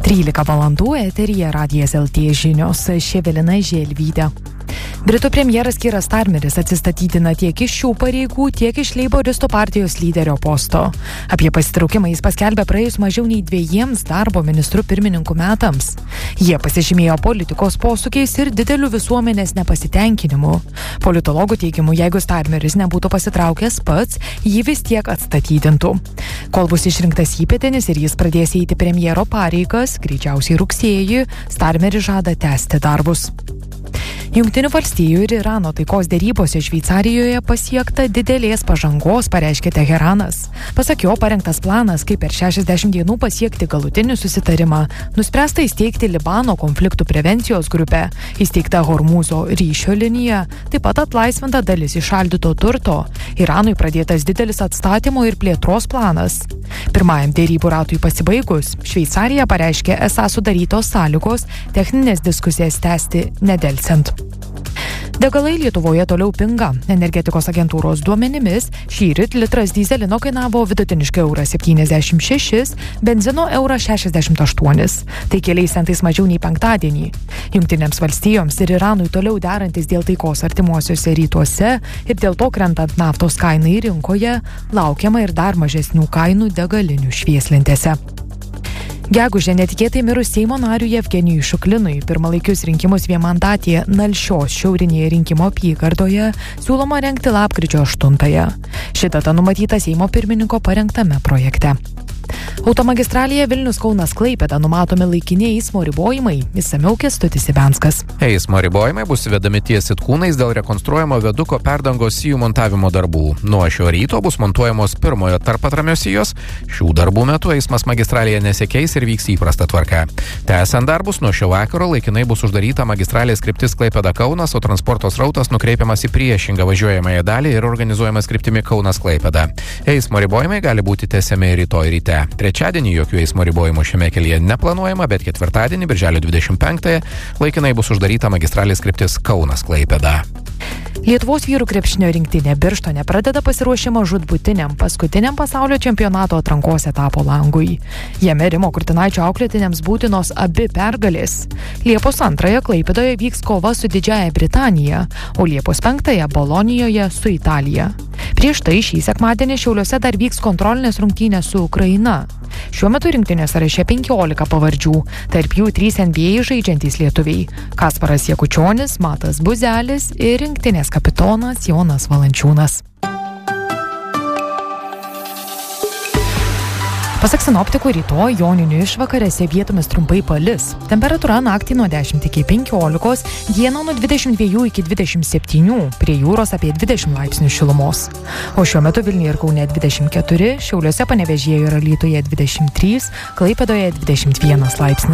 13 valandų eteryje Radijas LT žinios, Evelina Želvytė. Britų premjeras Kieras Starmeris atsistatydina tiek iš šių pareigų, tiek iš Leiboristų partijos lyderio posto. Apie pasitraukimą jis paskelbė praėjus mažiau nei 2 darbo ministrų pirmininkų metams. Jie pasižymėjo politikos posūkiais ir dideliu visuomenės nepasitenkinimu. Politologų teigimu, jeigu Starmeris nebūtų pasitraukęs pats, jį vis tiek atstatydintų. Kol bus išrinktas įpėdinis ir jis pradės eiti premjero pareigas, greičiausiai rugsėjį, Starmeris žada tęsti darbus. Jungtinių valstijų ir Irano taikos dėrybose Šveicarijoje pasiekta didelės pažangos, pareiškė Teheranas. Pasak jo, parengtas planas, kaip per 60 dienų pasiekti galutinį susitarimą. Nuspręsta įsteigti Libano konfliktų prevencijos grupę, įsteigta Hormūzo ryšio linija, taip pat atlaisvinta dalis įšaldyto turto. Iranui pradėtas didelis atstatymo ir plėtros planas. Pirmajam dėrybų ratui pasibaigus, Šveicarija pareiškė esą sudarytos sąlygos techninės diskusijas tęsti nedelsiant. Degalai Lietuvoje toliau pinga. Energetikos agentūros duomenimis šįryt litras dyzelino kainavo vidutiniškai €76, benzino €68. Tai keliais centais mažiau nei penktadienį. Jungtinėms valstijoms ir Iranui toliau derantis dėl taikos artimuosiuose rytuose ir dėl to krentant naftos kainai rinkoje, laukiama ir dar mažesnių kainų degalinių švieslentėse. Gegužę netikėtai mirus Seimo nariui Jevgenijui Šuklinui pirmalaikius rinkimus vienmandatėje Nalšios šiaurinėje rinkimo apygardoje siūloma rengti lapkričio 8. Ši data numatyta Seimo pirmininko parengtame projekte. Automagistralėje Vilnius-Kaunas-Klaipėda numatomi laikini eismo ribojimai, išsamiau Kęstutis Ibenskas. Eismo ribojimai bus vedami ties Sitkūnais dėl rekonstruojamo viaduko perdangos sijų montavimo darbų. Nuo šio ryto bus montuojamos pirmojo tarpatramio sijos. Šių darbų metu eismas magistralėje nesikeis ir vyks įprasta tvarka. Tęsiant darbus, nuo šio vakaro laikinai bus uždaryta magistralės kryptis Klaipėda-Kaunas, o transporto srautas nukreipiamas į priešingą važiuojamąją dalį ir organizuojamas kryptimi Kaunas-Klaipėda. Eismo ribojimai gali būti tęsiami rytoj ryte. Trečiadienį jokių eismo ribojimų šiame kelyje neplanuojama, bet ketvirtadienį, birželio 25-ąją, laikinai bus uždaryta magistralės kryptis Kaunas-Klaipėda. Lietuvos vyrų krepšinio rinktinė Birštone pradeda pasiruošimą žūtbūtiniam paskutiniam pasaulio čempionato atrankos etapo langui. Jame Rimo Kurtinaičio auklėtiniams būtinos abi pergalės. Liepos 2 Klaipėdoje vyks kova su Didžiąja Britanija, o Liepos 5 Bolonijoje su Italija. Prieš tai šį sekmadienį Šiauliuose dar vyks kontrolinės rungtynės su Ukraina. Šiuo metu rinktinės sąraše 15 pavardžių, tarp jų 3 NBA žaidžiantys lietuviai – Kasparas Jakučionis, Matas Buzelis ir rinktinės kapitonas Jonas Valančiūnas. Pasak sinoptikų, rytoj joninių išvakarėse vietomis trumpai palis. Temperatūra naktį nuo 10 iki 15, dieną nuo 22 iki 27, prie jūros apie 20 laipsnių šilumos. O šiuo metu Vilniuje ir Kaune 24, Šiauliuose, Panevėžyje ir Alytuje 23, Klaipėdoje 21 laipsnis.